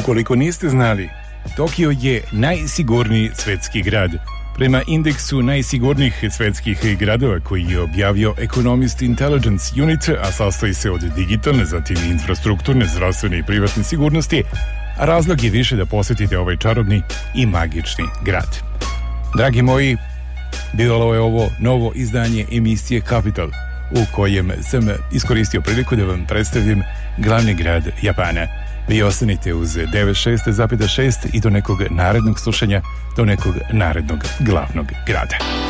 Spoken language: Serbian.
Ukoliko niste znali, Tokio je najsigurniji svetski grad. Prema indeksu najsigurnijih svetskih gradova koji je objavio Economist Intelligence Unit, a sastoji se od digitalne, zatim infrastrukturne, zdravstvene i privatne sigurnosti, a razlog je više da posjetite ovaj čarobni i magični grad. Dragi moji, bilo je ovo novo izdanje emisije Capital, u kojem sam iskoristio priliku da vam predstavim glavni grad Japana. Vi ostanite uz 96,6 i do nekog narednog slušanja, do nekog narednog glavnog grada.